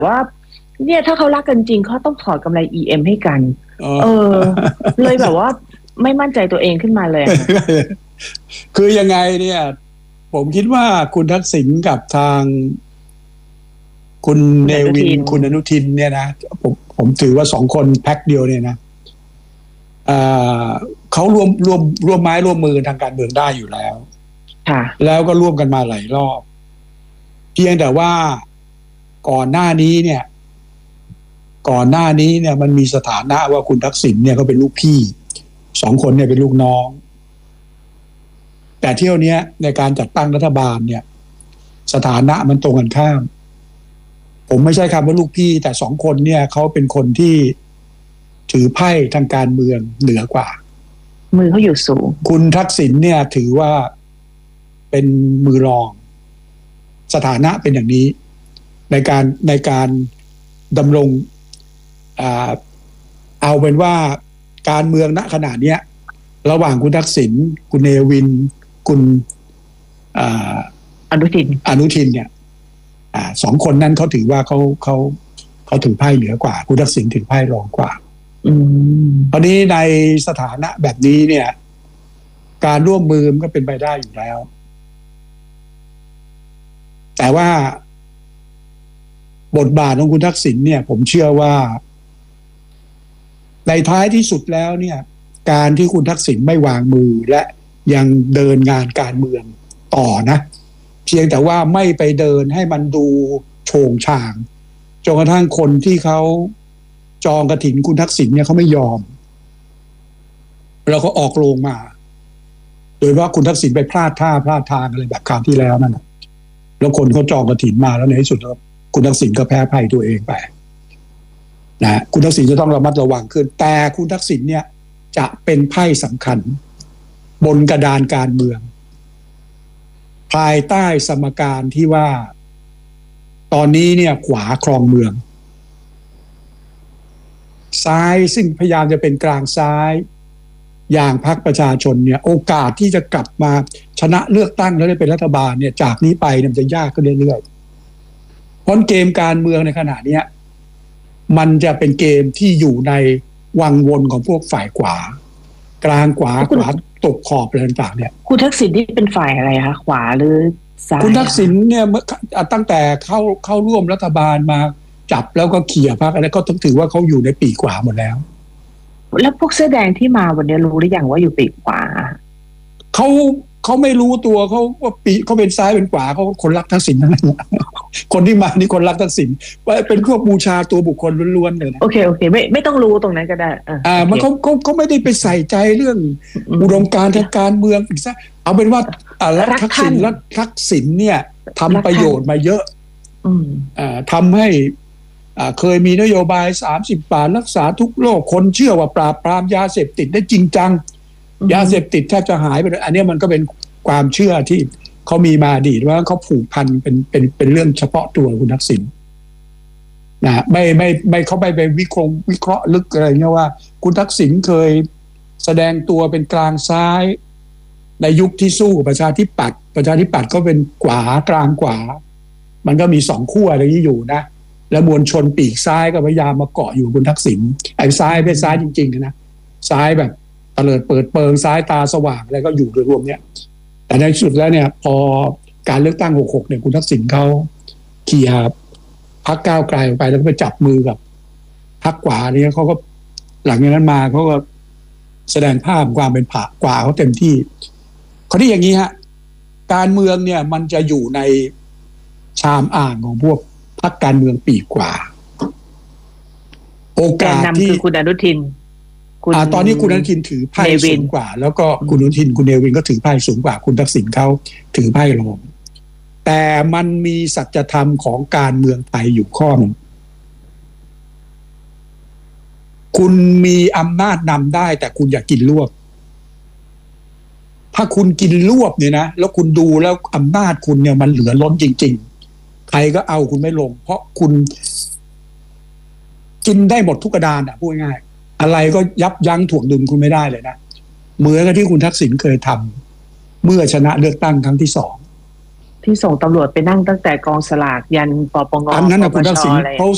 ว่าเนี่ยถ้าเขารักกันจริงเขาต้องถอดกำไร EM ให้กันอ๋อเออเลยแบบว่าไม่มั่นใจตัวเองขึ้นมาเลยอะค่ะคือยังไงเนี่ย ผมคิดว่าคุณทักษิณกับทางคุณคุณเนวินอนุทินคุณอนุทินเนี่ยนะผมถือว่าสองคนแพ็คเดียวเนี่ยนะเอ่อเขาร่วมไม้ร่วมมือทางการเมืองได้อยู่แล้วค่ะแล้วก็ร่วมกันมาหลายรอบเพียงแต่ว่าก่อนหน้านี้เนี่ยมันมีสถานะว่าคุณทักษิณเนี่ยก็เป็นลูกพี่สองคนเนี่ยเป็นลูกน้องแต่เที่ยวนี้ในการจัดตั้งรัฐบาลเนี่ยสถานะมันตรงกันข้ามผมไม่ใช่คำว่าลูกพี่แต่สองคนเนี่ยเขาเป็นคนที่ถือไพ่ทางการเมืองเหนือกว่ามือเขาอยู่สูงคุณทักษิณเนี่ยถือว่าเป็นมือรองสถานะเป็นอย่างนี้ในการดำรงเอาเป็นว่าการเมืองณขณะนี้ระหว่างคุณทักษิณคุณเนวินคุณอนุทินเนี่ยสองคนนั้นเขาถือว่าเขาถือไพ่เหนือกว่าคุณทักษิณถือไพ่รองกว่าตอนนี้ในสถานะแบบนี้เนี่ยการร่วมมือมันก็เป็นไปได้อยู่แล้วแต่ว่าบทบาทของคุณทักษิณเนี่ยผมเชื่อว่าในท้ายที่สุดแล้วเนี่ยการที่คุณทักษิณไม่วางมือและยังเดินงานการเมืองต่อนะเพียงแต่ว่าไม่ไปเดินให้มันดูโฉงฉางจนกระทั่งคนที่เขาจองกฐินคุณทักษิณเนี่ยเขาไม่ยอมแล้วเขาออกโรงมาโดยว่าคุณทักษิณไปพลาดทางอะไรแบบคราวที่แล้วนั่นแล้วคนเขาจองกฐินมาแล้วในที่สุดแล้วคุณทักษิณก็แพ้ภัยตัวเองไปนะคุณทักษิณจะต้องระมัดระวังขึ้นแต่คุณทักษิณเนี่ยจะเป็นไพ่สำคัญบนกระดานการเมืองภายใต้สมการที่ว่าตอนนี้เนี่ยขวาครองเมืองซ้ายซึ่งพยายามจะเป็นกลางซ้ายอย่างพรรคประชาชนเนี่ยโอกาสที่จะกลับมาชนะเลือกตั้งแล้วได้เป็นรัฐบาลเนี่ยจากนี้ไปเนี่ยจะยากขึ้นเรื่อยๆเพราะเกมการเมืองในขณะนี้มันจะเป็นเกมที่อยู่ในวังวนของพวกฝ่ายขวากลางขวาตกขอบอะไรต่างๆเนี่ยคุณทักษิณที่เป็นฝ่ายอะไรคะขวาหรือซ้ายคุณทักษิณเนี่ยตั้งแต่เข้าร่วมรัฐบาลมาจับแล้วก็เขี่ยพรรคอะไรก็ต้องถือว่าเขาอยู่ในปีกขวาหมดแล้วแล้วพวกเสื้อแดงที่มาวันนี้รู้หรือยังว่าอยู่ปีกขวาเขาไม่รู้ตัวเขาว่าปีเขาเป็นซ้ายเป็นขวาเขาคนรักทักษิณนั่นแหละคนที่มานี่คนรักทักษิณว่าเป็นพวกบูชาตัวบุคคลล้วนๆเลยนะโอเคไม่ต้องรู้ตรงนั้นก็ได้มันเขาไม่ได้ไปใส่ใจเรื่องอุดมการณ์ทางการเมืองอีกซะเอาเป็นว่าทักษิณเนี่ยทำประโยชน์มาเยอะทำให้เคยมีนโยบาย30 บาทรักษาทุกโรคคนเชื่อว่าปราบปรามยาเสพติดได้จริงจังยาเสพติดแทบจะหายไปเลยอันนี้มันก็เป็นความเชื่อที่เขามีมาอดีตว่าเขาผูกพันเป็นเรื่องเฉพาะตัวคุณทักษิณนะไม่เขาไปวิเคราะห์ลึกอะไรเงี้ยว่าคุณทักษิณเคยแสดงตัวเป็นกลางซ้ายในยุคที่สู้กับประชาธิปัตย์ก็เป็นขวากลางขวามันก็มี2 ขั้วอะไรนี้อยู่นะแล้วมวลชนปีกซ้ายก็พยายามมาเกาะอยู่คุณทักษิณไอ้ซ้ายเป็นซ้ายจริงๆนะซ้ายแบบเตลิดเปิดเปิงซ้ายตาสว่างอะไรก็อยู่โดยรวมเนี่ยแต่ในสุดแล้วเนี่ยพอการเลือกตั้ง66เนี่ยคุณทักษิณเขาเขี่ยพรรคก้าวไกลออกไปแล้วก็ไปจับมือกับพรรคขวาเนี่ยเขาก็หลังจากนั้นมาเขาก็แสดงภาพความเป็นผ่ากว่าเขาเต็มที่เขาที่อย่างนี้ฮะการเมืองเนี่ยมันจะอยู่ในชามอ่างของพวกพรรคการเมืองปีกขวาโอกาสที่คือคุณอนุทินตอนนี้คุณอนุทินถือไพ่สูงกว่าแล้วก็คุณอนุทินคุณเนวินก็ถือไพ่สูงกว่าคุณทักษิณเขาถือไพ่รองแต่มันมีสัจธรรมของการเมืองไทยอยู่ข้อหนึ่งคุณมีอำนาจนำได้แต่คุณอย่ากินรวบถ้าคุณกินรวบเนี่ยนะแล้วคุณดูแล้วอำนาจคุณเนี่ยมันเหลือล้นจริงๆใครก็เอาคุณไม่ลงเพราะคุณกินได้หมดทุกกระดานพูดง่ายอะไรก็ยับยั้งถ่วงดุลคุณไม่ได้เลยนะเหมือนกับที่คุณทักษิณเคยทำเมื่อชนะเลือกตั้งครั้งที่2ที่ส่งตำรวจไปนั่งตั้งแต่กองสลากยันปปงอันนั้นคุณทักษิณเขา